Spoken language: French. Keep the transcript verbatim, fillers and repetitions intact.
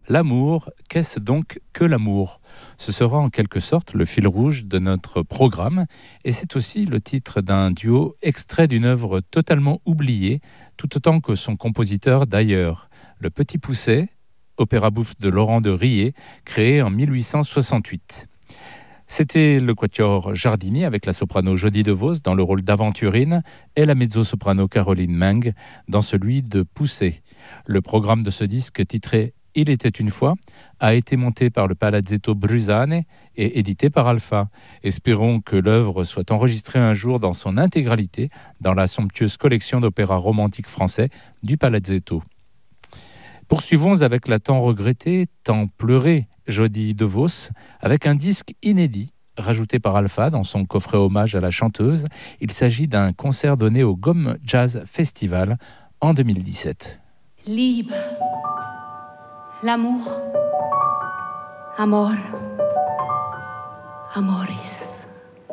L'amour, qu'est-ce donc que l'amour ? Ce sera en quelque sorte le fil rouge de notre programme et c'est aussi le titre d'un duo extrait d'une œuvre totalement oubliée, tout autant que son compositeur d'ailleurs, Le Petit Poucet, opéra bouffe de Laurent de Riez, créé en mille huit cent soixante-huit. C'était le quatuor Jardini avec la soprano Jodie DeVos dans le rôle d'Aventurine et la mezzo-soprano Caroline Meng dans celui de Poucet. Le programme de ce disque titré « Il était une fois » a été monté par le Palazzetto Brusane et édité par Alpha. Espérons que l'œuvre soit enregistrée un jour dans son intégralité dans la somptueuse collection d'opéras romantiques français du Palazzetto. Poursuivons avec la tant regrettée, tant pleurée Jodie DeVos avec un disque inédit rajouté par Alpha dans son coffret hommage à la chanteuse. Il s'agit d'un concert donné au Gomme Jazz Festival en deux mille dix-sept. Liebe, l'amour, amor, amoris.